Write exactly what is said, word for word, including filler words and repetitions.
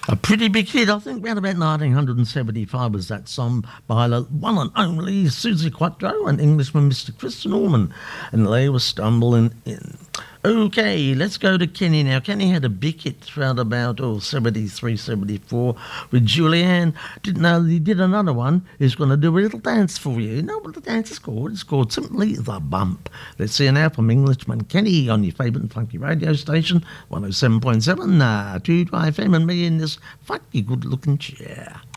A pretty big hit, I think, around about nineteen seventy-five was that song by the one and only Susie Quatro and Englishman Mister Chris Norman, and they were stumbling in. Okay, let's go to Kenny now. Kenny had a big hit throughout about oh, seventy-three, seventy-four with Julianne. Didn't know he did another one. He's going to do a little dance for you. You know what the dance is called? It's called simply The Bump. Let's see now from Englishman Kenny on your favourite funky radio station, one oh seven point seven, uh, two F M, and me in this funky good-looking chair.